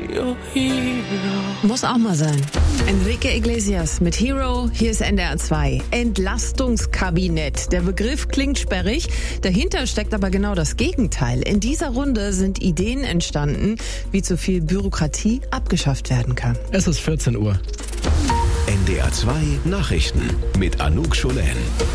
your hero. Muss auch mal sein. Enrique Iglesias mit Hero, hier ist NDR 2. Entlastungskabinett. Der Begriff klingt sperrig, dahinter steckt aber genau das Gegenteil. In dieser Runde sind Ideen entstanden, wie zu viel Bürokratie abgeschafft werden kann. Es ist 14 Uhr. NDR 2 Nachrichten mit Anouk Scholen.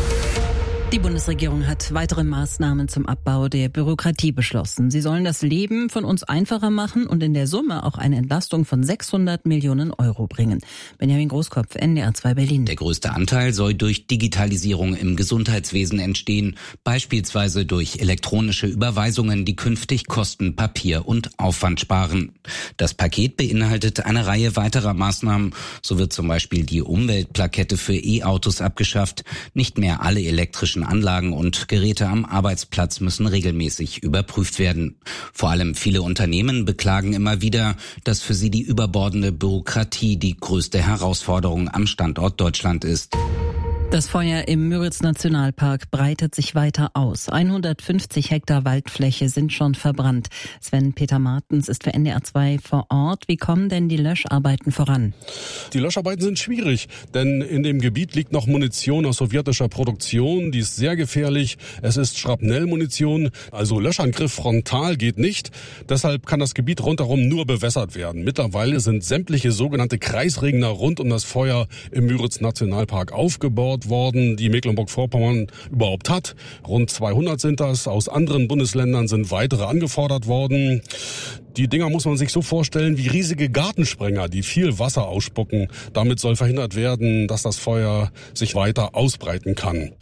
Die Bundesregierung hat weitere Maßnahmen zum Abbau der Bürokratie beschlossen. Sie sollen das Leben von uns einfacher machen und in der Summe auch eine Entlastung von 600 Millionen Euro bringen. Benjamin Großkopf, NDR 2 Berlin. Der größte Anteil soll durch Digitalisierung im Gesundheitswesen entstehen, beispielsweise durch elektronische Überweisungen, die künftig Kosten, Papier und Aufwand sparen. Das Paket beinhaltet eine Reihe weiterer Maßnahmen. So wird zum Beispiel die Umweltplakette für E-Autos abgeschafft. Nicht mehr alle elektrischen Anlagen und Geräte am Arbeitsplatz müssen regelmäßig überprüft werden. Vor allem viele Unternehmen beklagen immer wieder, dass für sie die überbordende Bürokratie die größte Herausforderung am Standort Deutschland ist. Das Feuer im Müritz-Nationalpark breitet sich weiter aus. 150 Hektar Waldfläche sind schon verbrannt. Sven-Peter Martens ist für NDR 2 vor Ort. Wie kommen denn die Löscharbeiten voran? Die Löscharbeiten sind schwierig, denn in dem Gebiet liegt noch Munition aus sowjetischer Produktion. Die ist sehr gefährlich. Es ist Schrapnellmunition, also Löschangriff frontal geht nicht. Deshalb kann das Gebiet rundherum nur bewässert werden. Mittlerweile sind sämtliche sogenannte Kreisregner rund um das Feuer im Müritz-Nationalpark aufgebaut worden, die Mecklenburg-Vorpommern überhaupt hat. Rund 200 sind das. Aus anderen Bundesländern sind weitere angefordert worden. Die Dinger muss man sich so vorstellen wie riesige Gartensprenger, die viel Wasser ausspucken. Damit soll verhindert werden, dass das Feuer sich weiter ausbreiten kann.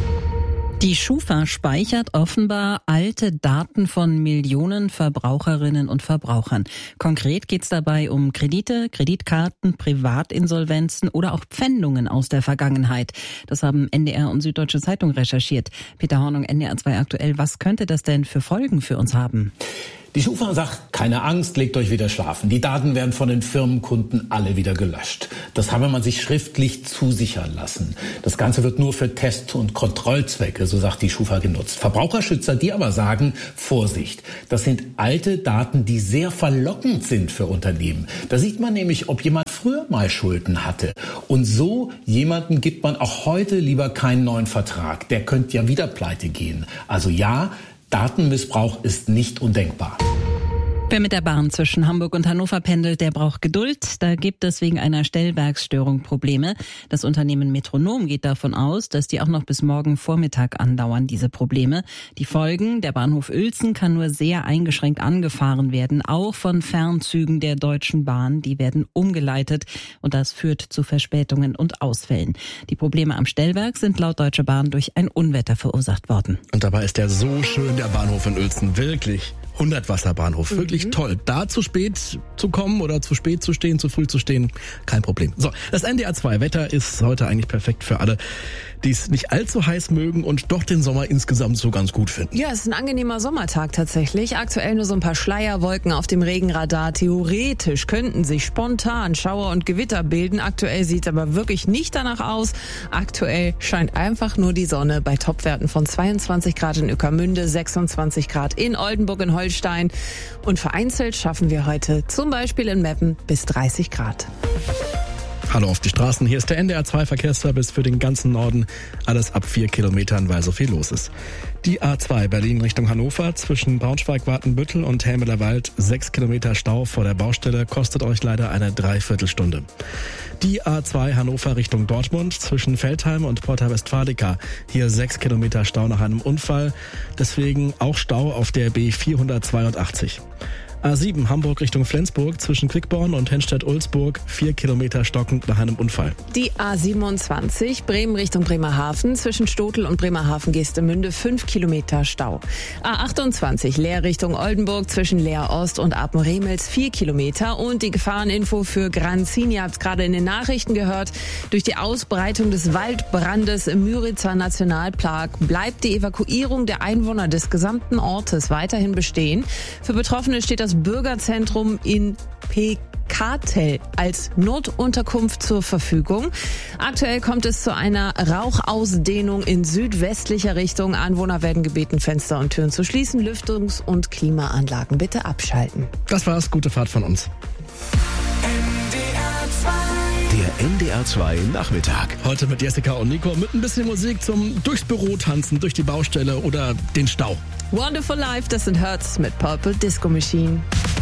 Die Schufa speichert offenbar alte Daten von Millionen Verbraucherinnen und Verbrauchern. Konkret geht es dabei um Kredite, Kreditkarten, Privatinsolvenzen oder auch Pfändungen aus der Vergangenheit. Das haben NDR und Süddeutsche Zeitung recherchiert. Peter Hornung, NDR 2 aktuell. Was könnte das denn für Folgen für uns haben? Die Schufa sagt, keine Angst, legt euch wieder schlafen. Die Daten werden von den Firmenkunden alle wieder gelöscht. Das habe man sich schriftlich zusichern lassen. Das Ganze wird nur für Test- und Kontrollzwecke, so sagt die Schufa, genutzt. Verbraucherschützer, die aber sagen, Vorsicht, das sind alte Daten, die sehr verlockend sind für Unternehmen. Da sieht man nämlich, ob jemand früher mal Schulden hatte. Und so jemandem gibt man auch heute lieber keinen neuen Vertrag. Der könnte ja wieder pleite gehen. Also ja, Datenmissbrauch ist nicht undenkbar. Wer mit der Bahn zwischen Hamburg und Hannover pendelt, der braucht Geduld. Da gibt es wegen einer Stellwerksstörung Probleme. Das Unternehmen Metronom geht davon aus, dass die auch noch bis morgen Vormittag andauern, diese Probleme. Die Folgen: Der Bahnhof Uelzen kann nur sehr eingeschränkt angefahren werden, auch von Fernzügen der Deutschen Bahn. Die werden umgeleitet und das führt zu Verspätungen und Ausfällen. Die Probleme am Stellwerk sind laut Deutsche Bahn durch ein Unwetter verursacht worden. Und dabei ist der so schön, der Bahnhof in Uelzen, wirklich. 100-Wasser-Bahnhof, wirklich toll. Da zu spät zu kommen oder zu spät zu stehen, zu früh zu stehen, kein Problem. So, das NDR 2 Wetter ist heute eigentlich perfekt für alle, die es nicht allzu heiß mögen und doch den Sommer insgesamt so ganz gut finden. Ja, es ist ein angenehmer Sommertag tatsächlich. Aktuell nur so ein paar Schleierwolken auf dem Regenradar. Theoretisch könnten sich spontan Schauer und Gewitter bilden. Aktuell sieht es aber wirklich nicht danach aus. Aktuell scheint einfach nur die Sonne bei Topwerten von 22 Grad in Ueckermünde, 26 Grad in Oldenburg in Holstein. Und vereinzelt schaffen wir heute zum Beispiel in Meppen bis 30 Grad. Hallo auf die Straßen, hier ist der NDR 2 Verkehrsservice für den ganzen Norden. Alles ab 4 Kilometern, weil so viel los ist. Die A2 Berlin Richtung Hannover zwischen Braunschweig-Watenbüttel und Helmelerwald 6 Kilometer Stau vor der Baustelle, kostet euch leider eine Dreiviertelstunde. Die A2 Hannover Richtung Dortmund zwischen Veltheim und Porta Westfalica. Hier 6 Kilometer Stau nach einem Unfall, deswegen auch Stau auf der B482. A7 Hamburg Richtung Flensburg zwischen Quickborn und Henstedt-Ulzburg 4 Kilometer stockend nach einem Unfall. Die A27 Bremen Richtung Bremerhaven zwischen Stotel und Bremerhaven-Geestemünde 5 Kilometer Stau. A28 Leer Richtung Oldenburg zwischen Leer Ost und Apen-Remels 4 Kilometer. Und die Gefahreninfo für Granzin, ihr habt es gerade in den Nachrichten gehört, durch die Ausbreitung des Waldbrandes im Müritzer Nationalpark bleibt die Evakuierung der Einwohner des gesamten Ortes weiterhin bestehen. Für Betroffene steht das Bürgerzentrum in Kartell als Notunterkunft zur Verfügung. Aktuell kommt es zu einer Rauchausdehnung in südwestlicher Richtung. Anwohner werden gebeten, Fenster und Türen zu schließen. Lüftungs- und Klimaanlagen bitte abschalten. Das war's. Gute Fahrt von uns. Der NDR 2 Nachmittag. Heute mit Jessica und Nico mit ein bisschen Musik zum durchs Büro tanzen, durch die Baustelle oder den Stau. Wonderful Life, das sind Hertz mit Purple Disco Machine.